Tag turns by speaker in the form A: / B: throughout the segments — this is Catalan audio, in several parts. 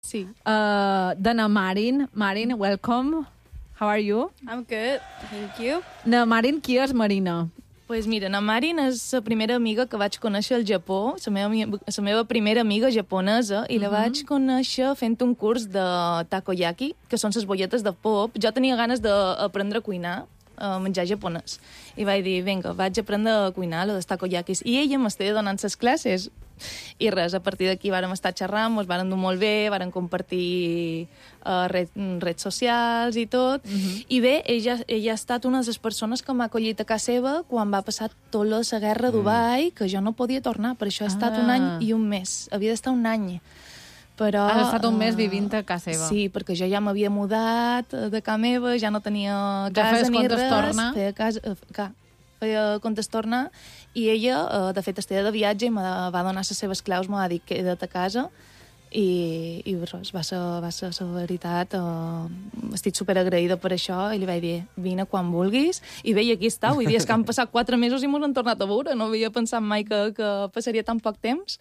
A: Sí.
B: De na Marin. Marin, welcome. How are you?
C: I'm good, thank you.
B: Na Marin, qui és Marina?
A: Pues mira, na Marin és la primera amiga que vaig conèixer al Japó, la meva primera amiga japonesa, i la vaig conèixer fent un curs de takoyaki, que són les bolletes de pop. Jo tenia ganes d'aprendre a cuinar, a menjar japonès. I vaig dir, vinga, vaig aprendre a cuinar, lo dels takoyakis. I ella m'estava donant les classes. I res, a partir d'aquí vàrem estar xerrant, ens vàrem dur molt bé, vàrem compartir redes socials i tot. I bé, ella ha estat una de les persones que m'ha acollit a casa seva quan va passar tota la guerra a Dubai, que jo no podia tornar, per això he estat un any i un mes. Havia d'estar un any. Però,
B: Has estat un mes vivint a casa seva.
A: Sí, perquè jo ja m'havia mudat de casa meva, ja no tenia casa ni res. Feia comptes tornar, i ella, de fet, estava de viatge i me va donar les seves claus, me va dir queda't a casa, i res, va ser la veritat. Estic superagraïda per això, i li vaig dir, vine quan vulguis, i bé, i aquí està, vull dir, és que han passat 4 mesos i m'ho han tornat a veure, no havia pensat mai que passaria tan poc temps.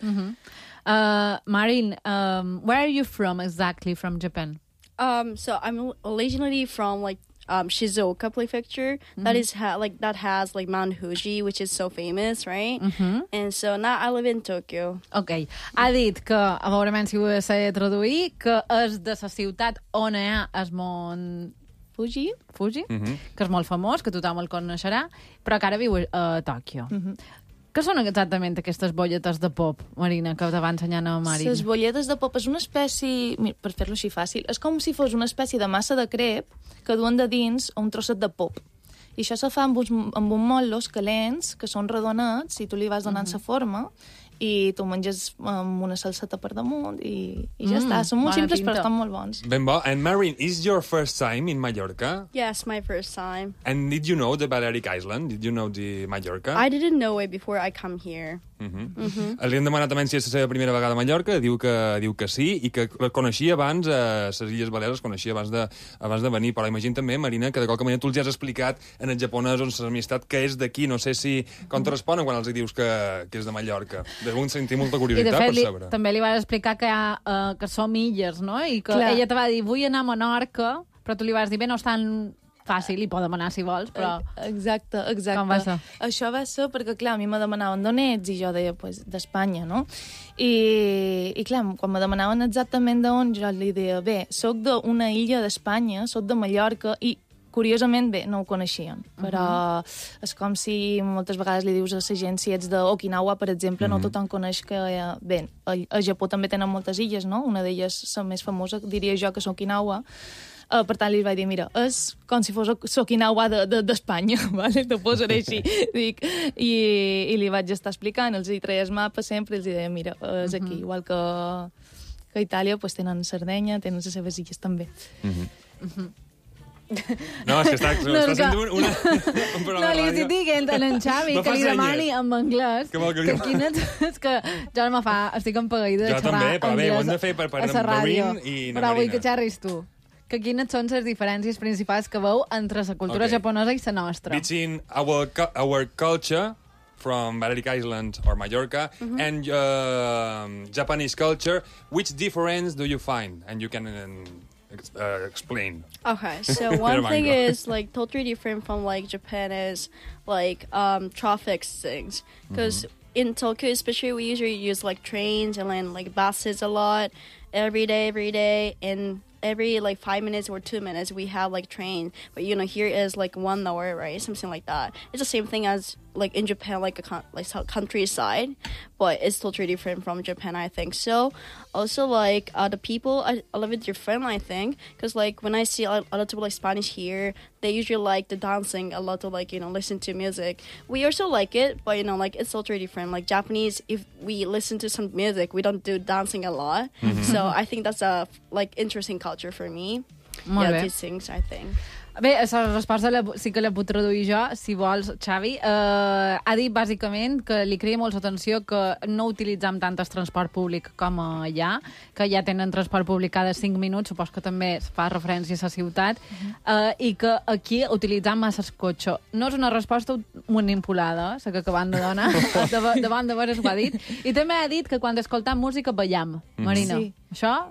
B: Marin, where are you from exactly from Japan?
C: So I'm originally from Shizuoka Prefecture. That has Mount Fuji, which is so famous, right? And so now I live in Tokyo.
B: Ok. Ha dit que, a veure si ho sé traduir, que és de la ciutat on hi ha el mont Fuji, que és molt famós, que tothom el coneixerà, però que ara viu a Tòquio. Què són exactament aquestes bolletes de pop, Marina, que te va ensenyar a Marin?
A: Les bolletes de pop és una espècie, per fer-lo així fàcil, és com si fos una espècie de massa de crep que duen de dins un trosset de pop. I això se fa amb un molos calents, que són redonats, i tu li vas donant la forma, i tu menges amb una salseta per damunt, i ja està. Són molt simples, però estan molt bons.
D: Ben bo. And Marin, is your first time in Mallorca?
C: Yes, my first time.
D: And did you know the Balearic Island? Did you know the Mallorca?
C: I didn't know it before I come here.
D: Li hem demanat també si és la seva primera vegada a Mallorca, diu que sí, i que la coneixia abans, les Illes Balears les coneixia abans de venir, però imagina també, Marina, que de qualque manera tu els ja has explicat en el japonès on l'amistat que és d'aquí, no sé si com te responen quan els dius que és de Mallorca. Deuen sentir molta curiositat per saber.
B: També li vas explicar que som illes, no? I que ella te va dir, vull anar a Menorca, però tu li vas dir, bé, no és tan fàcil, i podem anar si vols, però...
A: Exacte.
B: Com va ser?
A: Això va ser perquè, clar, a mi me demanaven d'on ets, i jo deia, pues, d'Espanya, no? I clar, quan me demanaven exactament d'on, jo li deia, bé, soc d'una illa d'Espanya, soc de Mallorca, i curiosament, bé, no ho coneixien, però és com si moltes vegades li dius a la gent si ets d'Okinawa, per exemple, no tothom coneix que... Bé, a Japó també tenen moltes illes, no? Una d'elles, la més famosa, diria jo, que és Okinawa. Per tant, li vaig dir, mira, és com si fos Okinawa d'Espanya, vale? T'ho posaré així. Dic, i li vaig estar explicant, els hi treia el mapa sempre, i els deia, mira, és aquí, igual que a Itàlia, pues, tenen Sardenya, tenen les seves illes també.
D: No, és que està sent un
B: No, li estic dient a en Xavi que li demani en anglès que quines... És que jo no me fa... Estic empaguida de xerrar anglès a la ràdio.
D: Jo també, però bé, ho hem de fer per Marin i na Marina.
B: Però vull que xerris tu. Que quines són les diferències principals que veu entre la cultura japonesa i la nostra?
D: Between our culture from Balearic Island or Mallorca and Japanese culture, which difference do you find? And you can explain.
C: Okay, so one thing is totally different from Japan is traffic things, because in Tokyo especially we usually use trains and then buses a lot every day, and every 5 minutes or 2 minutes we have train, but here is 1 hour, right? Something like that. It's the same thing as in Japan, countryside, but it's totally different from Japan, I think. So also the people are a little bit different, I think, because when I see a lot of people Spanish here, they usually like the dancing a lot, to listen to music. We also like it, but it's totally different. Japanese, if we listen to some music, we don't do dancing a lot. So I think that's a interesting culture for me.
B: Molt bé.
C: These things, I think.
B: Bé, la resposta sí que la puc traduir jo, si vols, Xavi. Ha dit, bàsicament, que li crea molt l'atenció que no utilitzem tant el transport públic com allà, que ja tenen transport públic cada 5 minuts, supos que també es fa referència a la ciutat, i que aquí utilitzem massa el cotxe. No és una resposta manipulada, la que acabem de donar, davant de veure ho ha dit. I també ha dit que quan escoltam música ballam, Marina.
A: Sí.
B: Això...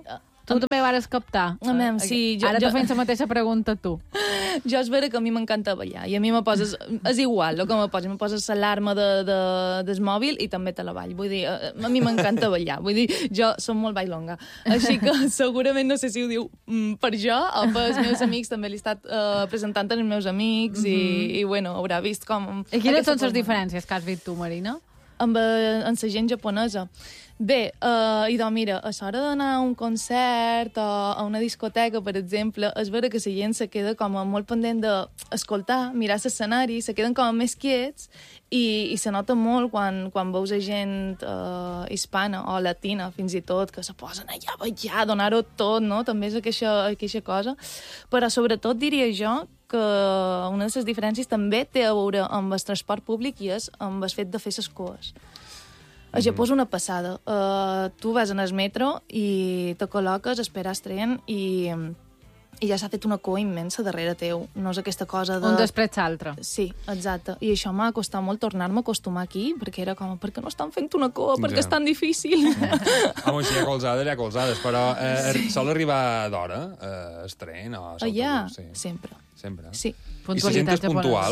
B: Tu també vares captar.
A: Sí,
B: ara te feim la mateixa pregunta tu.
A: Jo és vera que a mi m'encanta ballar i a mi me poses... És igual el que me poses l'alarma del mòbil i també te la ball. Vull dir, a mi m'encanta ballar. Vull dir, jo som molt bailonga. Així que segurament no sé si ho diu per jo o pels meus amics. També l'he estat presentant als meus amics i bueno, haurà vist com...
B: I quines són les diferències que has vist tu, Marina?
A: Amb la gent japonesa. Bé, doncs mira, a l'hora d'anar a un concert o a una discoteca, per exemple, és vera que la gent se queda com molt pendent d'escoltar, mirar l'escenari, se queden com més quiets i se nota molt quan veus gent hispana o latina, fins i tot, que se posen allà a ballar, donar-ho tot, no? També és aquesta cosa. Però sobretot diria jo que una de les diferències també té a veure amb el transport públic i és amb el fet de fer les cues. A Japó és una passada. Tu vas en el metro i te col·loques, esperes tren i ja s'ha fet una cua immensa darrere teu. No és aquesta cosa de...
B: Un després l'altre.
A: Sí, exacte. I això m'ha costat molt tornar-me a acostumar aquí, perquè era com, per què no estan fent una cua? Perquè és tan difícil.
D: Home, si hi ha colzades, però sol arribar d'hora, el tren o...
A: Allà, sempre. Sí.
D: I la gent és puntual?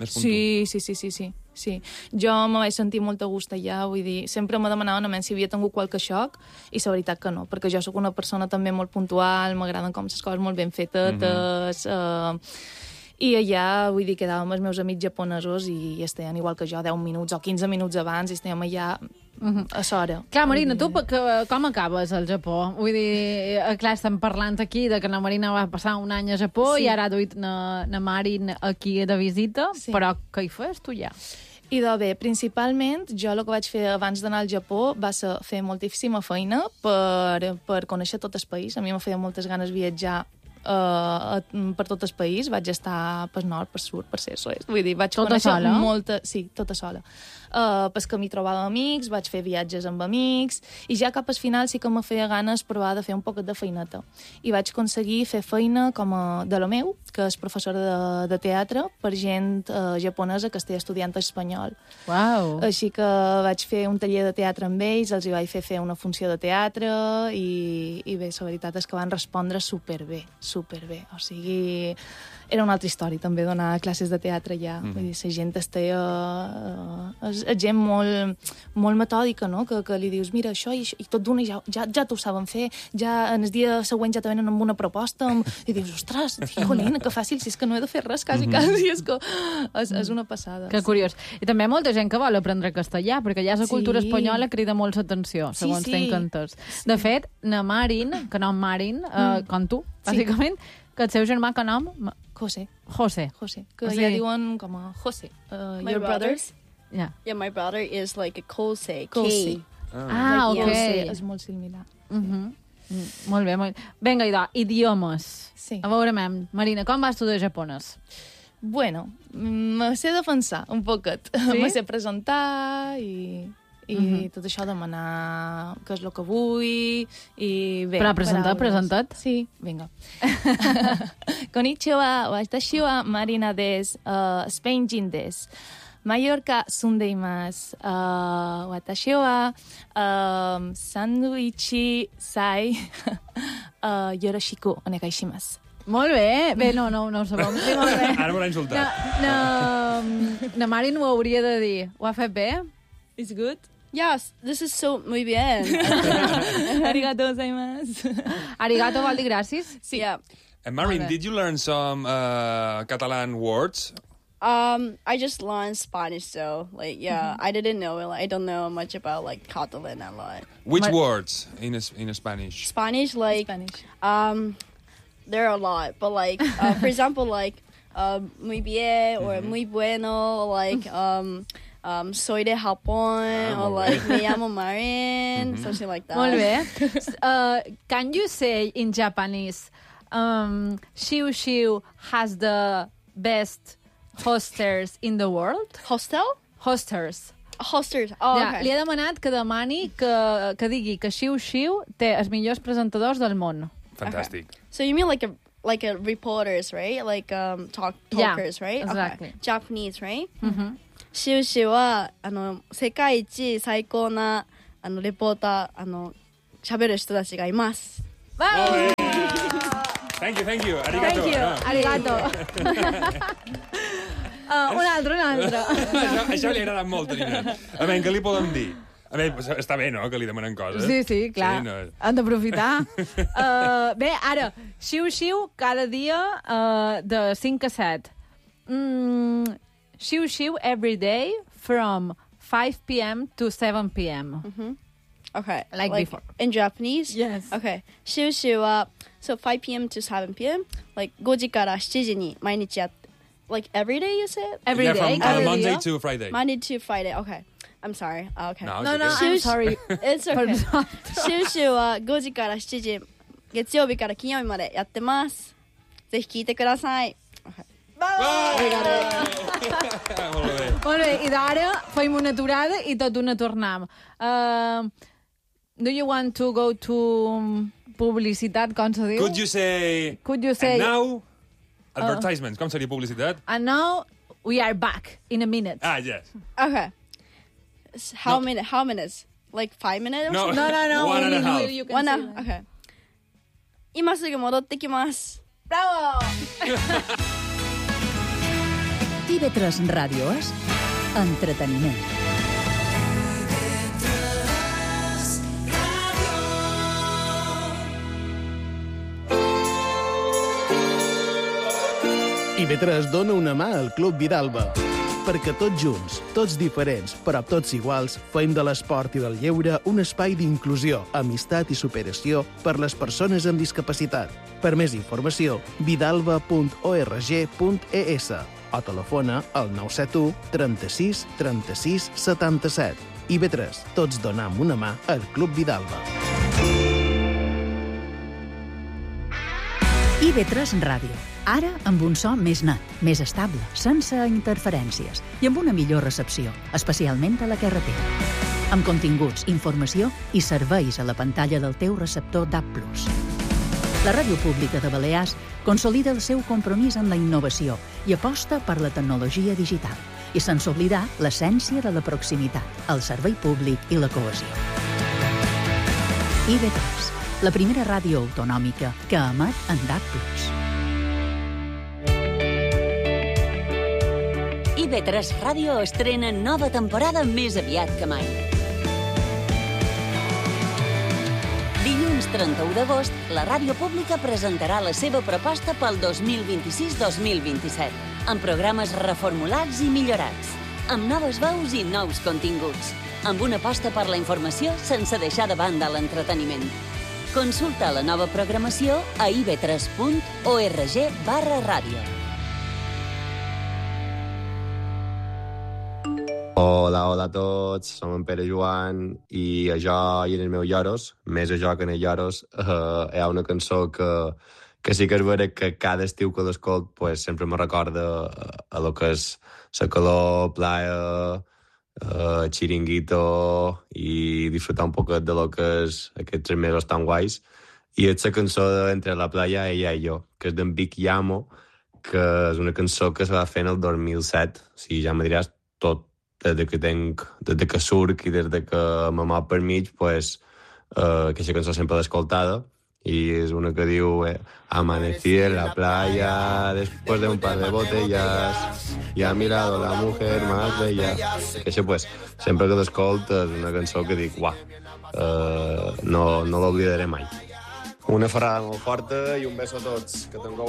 A: Sí. Jo me vaig sentir molt a gust allà, vull dir, sempre me demanaven si havia tingut qualque xoc, i la veritat que no, perquè jo sóc una persona també molt puntual, m'agraden com les coses molt ben fetes, i allà, vull dir, quedàvem els meus amics japonesos i estaven igual que jo, 10 minuts o 15 minuts abans, i estàvem allà a l'hora.
B: Clar, Marina, tu com acabes al Japó? Vull dir, clar, estem parlant aquí de que la Marina va passar un any a Japó i ara ha duit na Marin aquí de visita, però què hi fes tu ja?
A: I bé, principalment, jo el que vaig fer abans d'anar al Japó va ser fer moltíssima feina per conèixer tot el país. A mi me feia moltes ganes viatjar per tot el país. Vaig estar pel nord, pel sud, per ser sols. Vull dir, vaig conèixer molta... Sí, tota sola. Pel camí trobava amics, vaig fer viatges amb amics, i ja cap al final sí que me feia ganes provar de fer un poquet de feineta. I vaig aconseguir fer feina com de la meu, que és professora de teatre, per gent japonesa que estigui estudiant espanyol.
B: Uau!
A: Així que vaig fer un taller de teatre amb ells, els hi vaig fer una funció de teatre, i bé, la veritat és que van respondre superbé. O sigui, era una altra història també donar classes de teatre allà. Vull dir, la gent és gent molt metòdica, no? Que li dius, mira, això i tot d'una ja t'ho saben fer, ja en el dia següent ja te venen amb una proposta, i dius, ostres, jolín, que fàcil, si és que no he de fer res, quasi, és que és una passada.
B: Que curiós. I també hi ha molta gent que vol aprendre castellà, perquè allà la cultura espanyola crida molt l'atenció, segons tenc entès. De fet, na Marin, que nom Marin, com tu, bàsicament, que el seu germà, que nom?
A: José. Que ja diuen com a José.
C: My brothers?
B: Yeah,
C: my brother is like a Kosei.
B: Ok.
A: És molt similar.
B: Molt bé. Vinga, idiomes.
A: Sí.
B: A veure, Marina, com vas tu de japonès?
A: Bueno, me sé defensar un poquet. Sí? Me sé presentar i tot això, demanar què és el que vull, i bé...
B: Però presenta't?
A: Sí, vinga. Konnichiwa, watashi wa Marina desu, Spain jin desu. Mallorca sundeimasu. Watashi wa sandwichi sai yoroshiku onegai shimasu.
B: Molt bé. Bé, no ho sabem.
D: Ara m'ho l'ha insultat.
B: Na Marin ho hauria de dir. Ho ha fet bé?
A: It's good?
C: Yes, this is so muy bien.
A: Arigato gozaimasu.
B: Arigato vol dir gràcies?
C: Sí. Yeah.
D: And Marin, did you learn some Catalan words?
C: I just learned Spanish, though. I didn't know it. I don't know much about Catalan a lot.
D: Which words in Spanish?
C: Spanish, there are a lot, but for example, muy bien or muy bueno, soy de Japón, or me llamo Marin, something like that.
B: Molt bé. Can you say in Japanese, Shiu Shiu has the best hosters in the world?
C: Hostel?
B: Hosters.
C: Hosters. Oh,
B: ja,
C: okay.
B: Li he demanat que demani que digui que Shiu Shiu té els millors presentadors del món.
D: Fantàstic.
C: Okay. So you mean like a reporters, right? Talkers, right?
B: Exactly.
C: Okay. Japanese, right? Shiu Shiu は世界一最高なレポーター喋る人たちがいます。
B: Vamos!
D: Thank you. Arigato.
B: Thank you.
D: No.
B: Arigato. Un altre.
D: Això li ha agradat molt, Nina. A veure, què li podem dir? A veure, està bé, no?, que li demanen coses.
B: Sí, clar.
D: Sí, no.
B: Han d'aprofitar. Bé, ara, xiu-xiu cada dia de 5 a 7. Xiu-xiu every day from 5 p.m. to 7 p.m.
C: Okay.
B: Like before.
C: In Japanese?
B: Yes.
C: Okay. シュウシュウは so 5 p.m. to 7 p.m. like 5時から7時に毎日やって like every day you said?
B: Every day.
D: From
B: cada
D: Monday
B: dia.
D: to Friday.
C: Monday to Friday. Okay. I'm sorry. Okay.
D: No,
B: No,
D: it's
B: I'm
D: okay.
B: sorry.
C: It's okay. シュウシュウは5時から7時月曜日から金曜日までやってます。ぜひ聞いてください。
D: Molt bé.
B: Molt bé, i d'ara fem una aturada i tot una tornam. Do you want to go to publicitat, com se diu?
D: Could you say...
B: And
D: now... Advertisements. Com seria publicitat?
B: And now we are back in a minute.
D: Ah, yes.
C: Okay. How minutes? Like 5 minutes or
D: No.
C: something?
B: No.
D: One and a half.
B: You can
C: One
B: say
C: hour.
B: that.
C: Okay. 今すぐ戻ってきます。
B: Bravo!
E: TV3 Ràdio és entreteniment.
F: IB3 dona una mà al Club Vidalba, perquè tots junts, tots diferents, però tots iguals, fem de l'esport i del lleure un espai d'inclusió, amistat i superació per les persones amb discapacitat. Per més informació, vidalba.org.es o telefona al 971 36 36 77. IB3, tots donam una mà al Club Vidalba.
E: IB3 Ràdio. Ara amb un so més net, més estable, sense interferències i amb una millor recepció, especialment a la carretera. Amb continguts, informació i serveis a la pantalla del teu receptor DAB+. La Ràdio Pública de Balears consolida el seu compromís amb la innovació i aposta per la tecnologia digital, i sense oblidar l'essència de la proximitat, el servei públic i la cohesió. IB3, la primera ràdio autonòmica que emet en DAB+.
G: IB3 Ràdio estrena nova temporada més aviat que mai. Dilluns 31 d'agost, la Ràdio Pública presentarà la seva proposta pel 2026-2027, amb programes reformulats i millorats, amb noves veus i nous continguts, amb una aposta per la informació sense deixar de banda l'entreteniment. Consulta la nova programació a ib3.org/ràdio.
H: Hola a tots, som en Pere Joan i a jo i en els meus lloros, més a jo que en els lloros, hi ha una cançó que sí que és vera que cada estiu que l'escolt pues, sempre me recorda a lo que és la calor, playa, chiringuito i disfrutar un poquet de lo que és aquests 3 mesos tan guais. I és la cançó d'Entre la playa, ella i jo, que és d'en Vic Llamo, que és una cançó que se va fer en el 2007. O sigui, ja me diràs tot des que surc i des que me mou per mig, pues, aquesta cançó sempre l'he escoltada y es una que diu amanecí en la playa después de un par de botellas y a mi lado la mujer más bella. Que això, pues, sempre que l'escolto és una cançó que dic, uah, no l'oblidaré mai. Una ferrada molt forta i un beso a tots. Que tingueu